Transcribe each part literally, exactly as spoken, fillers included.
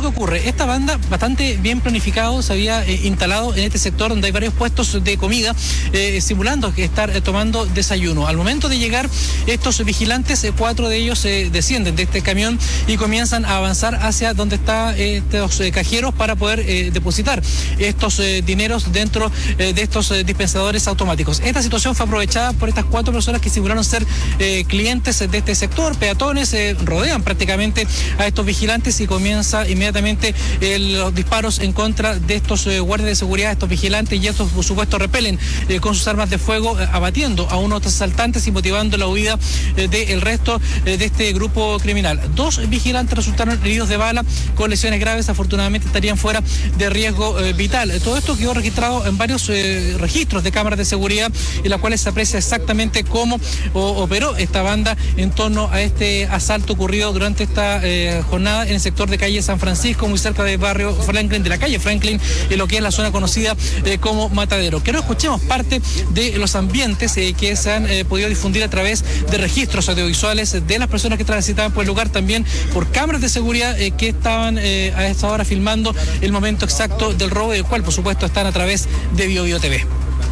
lo que ocurre? Esta banda, bastante bien planificado, se había eh, instalado en este sector donde hay varios puestos de comida, eh, simulando que estar eh, tomando desayuno. Al momento de llegar estos vigilantes, eh, cuatro de ellos eh, descienden de este camión y comienzan a avanzar hacia donde están eh, estos eh, cajeros para poder eh, depositar estos eh, dineros dentro eh, de estos eh, dispensadores automáticos. Esta situación fue aprovechada por estas cuatro personas que simularon ser eh, clientes de este sector, peatones, eh, rodean prácticamente a estos vigilantes y comienza inmediatamente eh, los disparos en contra de estos eh, guardias de seguridad, estos vigilantes, y estos por supuesto repelen eh, con sus armas de fuego, eh, abatiendo a unos asaltantes y motivando la huida eh, del resto eh, de este grupo criminal. Dos vigilantes resultaron heridos de bala con lesiones graves, afortunadamente estarían fuera de riesgo eh, vital. Todo esto quedó registrado en varios eh, registros de cámaras de seguridad, en las cuales se aprecia exactamente cómo o, operó esta banda en torno a este asalto ocurrido durante esta eh, jornada en el sector de calle San Francisco, muy cerca del barrio Franklin, de la calle Franklin, en lo que es la zona conocida eh, como Matadero. Quiero escuchemos parte de los ambientes eh, que se han eh, podido difundir a través de registros audiovisuales de las personas que transitaban por el lugar, también por cámaras de seguridad eh, que estaban eh, a esta hora filmando el momento exacto del robo, del cual por supuesto están a través de Bio Bio T V.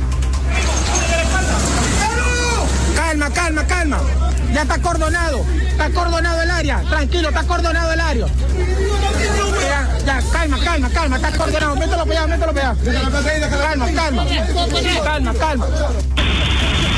Calma, calma, calma. Ya está acordonado, está acordonado el área. Tranquilo, está acordonado el área. Ya, ya, calma, calma, calma, está acordonado. Mételo para allá, mételo para allá. Calma, calma. Calma, calma.